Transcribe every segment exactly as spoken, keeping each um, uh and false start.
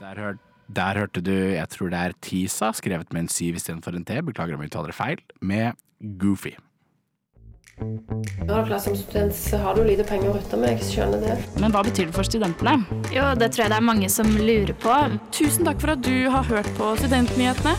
Der, hør, der hørte du, jeg tror det er Tisa, skrevet med en syv i stedet for en T, beklager om jeg uttaler det feil, med Goofy. Når du er som student, så har du lite penger å rutte med, jeg skjønner det. Men hva betyr det for studentene? Jo, det tror jeg det er mange som lurer på. Tusen takk for at du har hørt på Studentnyhetene.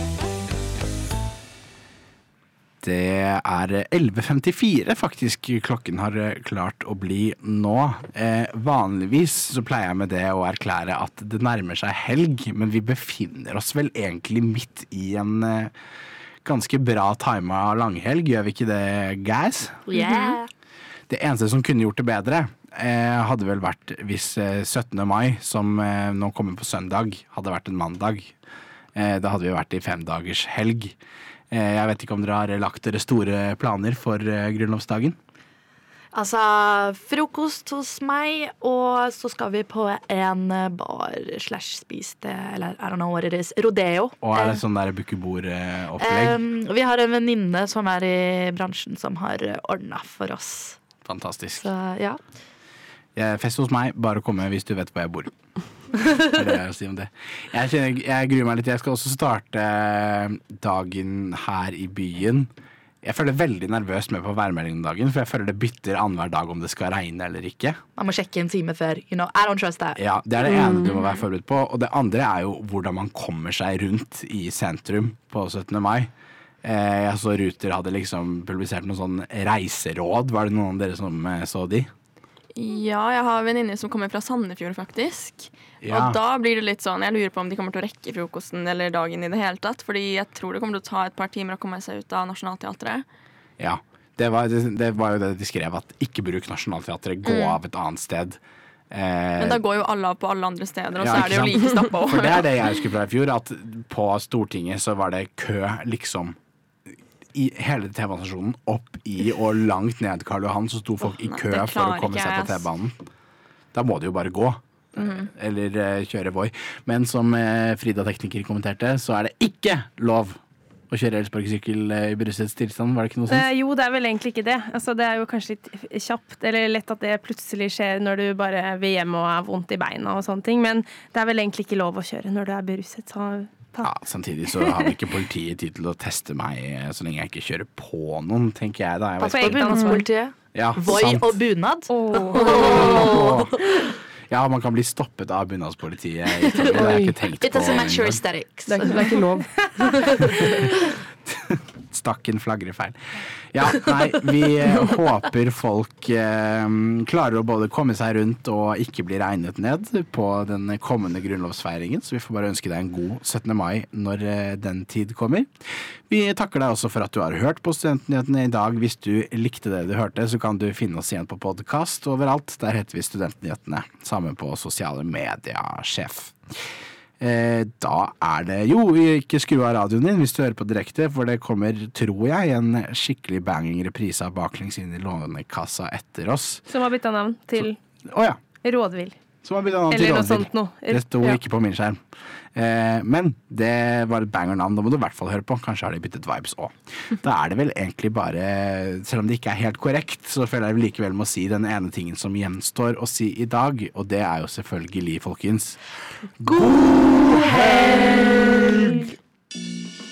Det er elleve femtifire faktisk klokken har klart å bli nå. Eh, vanligvis så pleier jeg med det å erklære at det nærmer seg helg, men vi befinner oss vel egentlig midt i en eh, ganske bra timet langhelg, gjør vi ikke det, guys? Yeah. Det eneste som kunne gjort det bedre eh, hadde vel vært hvis eh, syttende mai, som eh, nå kommer på søndag, hadde vært en mandag. Eh, da hadde vi vært i fem dagers helg. Jeg vet ikke om dere har lagt dere store planer for grunnlovsdagen? Altså, frokost hos meg, og så skal vi på en bar slash spiste, eller I don't know what it is, rodeo. Og er det sånn der bukkebord-opplegg? Um, vi har en venninne som er i bransjen som har ordnet for oss. Fantastisk. Så, ja. Fest hos meg, bare komme hvis du vet hvor jeg bor. Det er det jeg sier om det. Jeg, kjenner, jeg gruer meg litt. Jeg skal også starte dagen her i byen. Jeg føler veldig nervøs med på værmeldingen dagen, for jeg føler det bytter annenhver dag om det skal regne eller ikke. Man må sjekke en time før. You know, I don't trust that. Ja, det er det ene du må være forberedt på. Og det andre er jo hvordan man kommer seg rundt i sentrum på syttende mai. Jeg så Ruter hadde liksom publisert noen sånn reiseråd. Var det noen av dere som så de? Ja, jeg har venninner som kommer fra Sandefjord faktisk. Ja. Og da blir det litt sånn, jeg lurer på om de kommer til å rekke frokosten eller dagen i det hele tatt, fordi jeg tror det kommer til å ta et par timer å komme seg ut av Nationaltheatret. Ja, det var, det, det var jo det de skrev, at ikke bruk Nationaltheatret, gå mm. av et annet sted. Eh, Men da går jo alle av på alle andre steder, og ja, så er det jo like stappa over. For det er det jeg husker fra i fjor, at på Stortinget så var det kø liksom i hele T-banestasjonen opp i og langt ned Karl Johan, så sto folk i kø for å komme seg på T-banen. Da må det jo bare gå. Mm. Eller uh, kjøre Voi. Men som uh, Frida tekniker kommenterte, så er det ikke lov å kjøre elsparkesykkel uh, i beruset tilstand. Var det ikke noe sånt? Eh, jo, det er vel egentlig ikke det. Altså, det er jo kanskje litt kjapt, eller lett at det plutselig skjer når du bare vil hjem og har vondt i beina og sånne ting. Men det er vel egentlig ikke lov å kjøre når du er beruset. Så ja, samtidig så har vi ikke politiet tid til å teste meg så lenge jeg ikke kjører på noen, tenker jeg da. Pass på bunadspolitiet. Ja, Voi sant. og bunad. Oh. Ja, man kan bli stoppet av bunadspolitiet. Det har jeg ikke tenkt på. It doesn't match your aesthetics. Det er ikke, det er ikke lov. Stakken flagrer feil. Ja, nei, vi eh, håper folk eh, klarer å både komme seg rundt og ikke bli regnet ned på den kommende grunnlovsfeiringen, så vi får bare ønske deg en god syttende mai når eh, den tid kommer. Vi takker deg også for at du har hørt på Studentnyhetene i dag. Hvis du likte det du hørte, så kan du finne oss igjen på podcast overalt. Der heter vi Studentnyhetene, sammen på sosiale medier, sjef. Eh, da er det jo ikke skru av radioen din hvis du hører på direkte, for det kommer, tror jeg, en skikkelig banging reprise av Baklengs inn i Lånekassa etter oss. Som har byttet navn til Å ja. Rådvill. Som har byttet navn til Eller noe Rådvill. sånt noe. Det sto Ja. ikke på min skjerm. Eh, men det var et banger-navn, da må du i hvert fall høre på. Kanskje har de byttet vibes også. Da er det vel egentlig bare, selv om det ikke er helt korrekt, så føler jeg likevel må si den ene tingen som gjenstår å si i dag, og det er jo selvfølgelig, folkens, God helg!